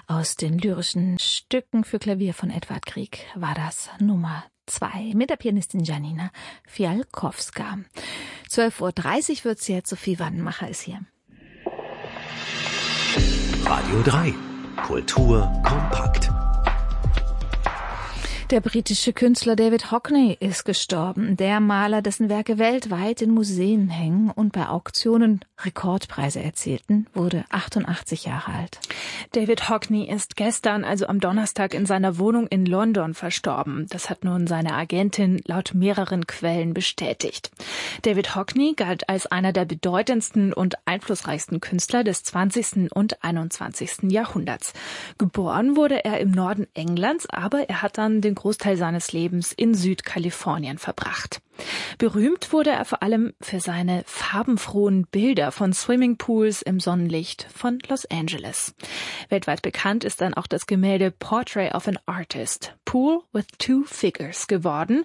Aus den lyrischen Stücken für Klavier von Edvard Grieg war das Nummer 2 mit der Pianistin Janina Fialkowska. 12:30 Uhr wird's jetzt. Sophie Wandenmacher ist hier. Radio 3. Kultur kompakt. Der britische Künstler David Hockney ist gestorben. Der Maler, dessen Werke weltweit in Museen hängen und bei Auktionen Rekordpreise erzielten, wurde 88 Jahre alt. David Hockney ist gestern, also am Donnerstag, in seiner Wohnung in London verstorben. Das hat nun seine Agentin laut mehreren Quellen bestätigt. David Hockney galt als einer der bedeutendsten und einflussreichsten Künstler des 20. und 21. Jahrhunderts. Geboren wurde er im Norden Englands, aber er hat dann den Großteil seines Lebens in Südkalifornien verbracht. Berühmt wurde er vor allem für seine farbenfrohen Bilder von Swimmingpools im Sonnenlicht von Los Angeles. Weltweit bekannt ist dann auch das Gemälde Portrait of an Artist, Pool with Two Figures, geworden.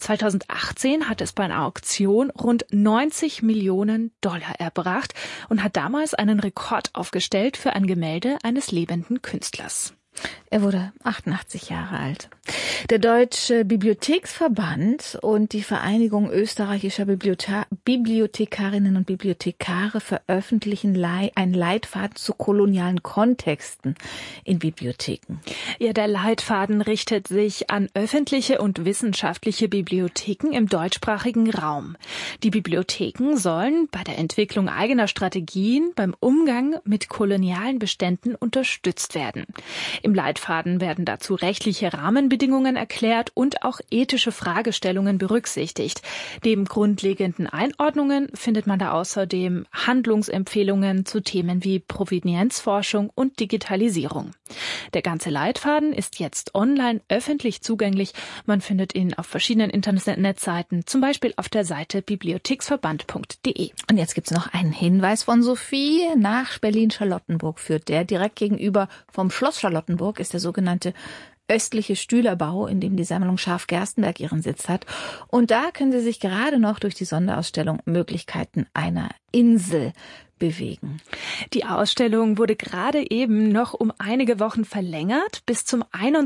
2018 hat es bei einer Auktion rund 90 Millionen Dollar erbracht und hat damals einen Rekord aufgestellt für ein Gemälde eines lebenden Künstlers. Er wurde 88 Jahre alt. Der Deutsche Bibliotheksverband und die Vereinigung österreichischer Bibliothekarinnen und Bibliothekare veröffentlichen einen Leitfaden zu kolonialen Kontexten in Bibliotheken. Ja, der Leitfaden richtet sich an öffentliche und wissenschaftliche Bibliotheken im deutschsprachigen Raum. Die Bibliotheken sollen bei der Entwicklung eigener Strategien beim Umgang mit kolonialen Beständen unterstützt werden. Im Leitfaden werden dazu rechtliche Rahmenbedingungen erklärt und auch ethische Fragestellungen berücksichtigt. Neben grundlegenden Einordnungen findet man da außerdem Handlungsempfehlungen zu Themen wie Provenienzforschung und Digitalisierung. Der ganze Leitfaden ist jetzt online öffentlich zugänglich. Man findet ihn auf verschiedenen Internetseiten, zum Beispiel auf der Seite bibliotheksverband.de. Und jetzt gibt's noch einen Hinweis von Sophie. Nach Berlin-Charlottenburg führt der. Direkt gegenüber vom Schloss Charlottenburg ist der sogenannte östliche Stühlerbau, in dem die Sammlung Scharf-Gerstenberg ihren Sitz hat. Und da können Sie sich gerade noch durch die Sonderausstellung Möglichkeiten einer Insel bewegen. Die Ausstellung wurde gerade eben noch um einige Wochen verlängert bis zum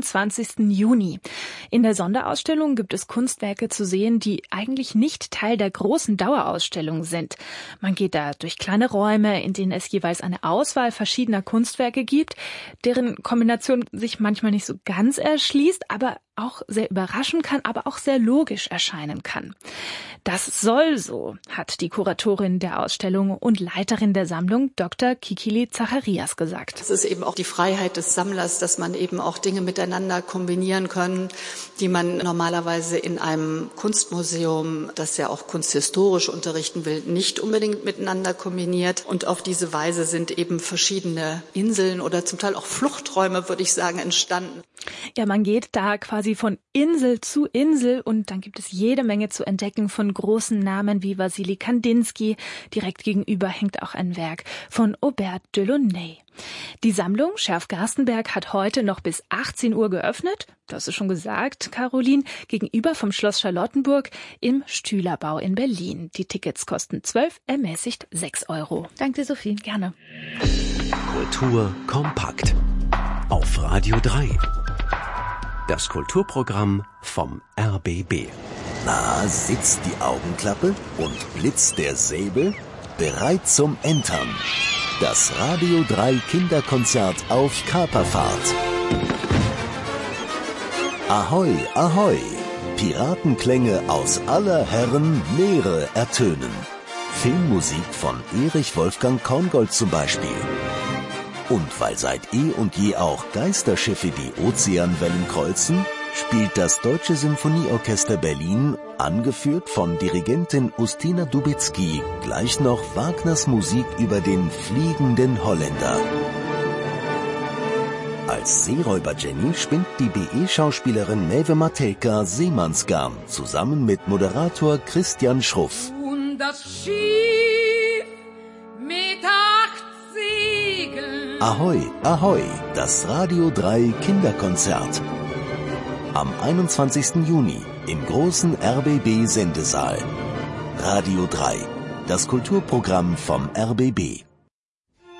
21. Juni. In der Sonderausstellung gibt es Kunstwerke zu sehen, die eigentlich nicht Teil der großen Dauerausstellung sind. Man geht da durch kleine Räume, in denen es jeweils eine Auswahl verschiedener Kunstwerke gibt, deren Kombination sich manchmal nicht so ganz erschließt, aber auch sehr überraschen kann, aber auch sehr logisch erscheinen kann. Das soll so, hat die Kuratorin der Ausstellung und Leiterin der Sammlung Dr. Kikili Zacharias gesagt. Es ist eben auch die Freiheit des Sammlers, dass man eben auch Dinge miteinander kombinieren kann, die man normalerweise in einem Kunstmuseum, das ja auch kunsthistorisch unterrichten will, nicht unbedingt miteinander kombiniert. Und auf diese Weise sind eben verschiedene Inseln oder zum Teil auch Fluchträume, würde ich sagen, entstanden. Ja, man geht da quasi von Insel zu Insel und dann gibt es jede Menge zu entdecken von großen Namen wie Wassily Kandinsky. Direkt gegenüber hängt auch ein Werk von Aubert Delaunay. Die Sammlung Scharf-Gerstenberg hat heute noch bis 18 Uhr geöffnet. Du hast es schon gesagt, Caroline, gegenüber vom Schloss Charlottenburg im Stühlerbau in Berlin. Die Tickets kosten 12, ermäßigt 6 Euro. Danke, Sophie. Gerne. Kultur kompakt. Auf Radio 3. Das Kulturprogramm vom RBB. Na, sitzt die Augenklappe und blitzt der Säbel? Bereit zum Entern. Das Radio 3 Kinderkonzert auf Kaperfahrt. Ahoi, ahoi! Piratenklänge aus aller Herren Meere ertönen. Filmmusik von Erich Wolfgang Korngold zum Beispiel. Und weil seit eh und je auch Geisterschiffe die Ozeanwellen kreuzen, spielt das Deutsche Symphonieorchester Berlin, angeführt von Dirigentin Ustina Dubicki, gleich noch Wagners Musik über den fliegenden Holländer. Als Seeräuber Jenny spinnt die BE-Schauspielerin Maeve Matelka Seemannsgarn zusammen mit Moderator Christian Schruff. Und das Schiff mit 8 Segeln. Ahoi, ahoi, das Radio 3 Kinderkonzert. Am 21. Juni im großen RBB-Sendesaal. Radio 3, das Kulturprogramm vom RBB.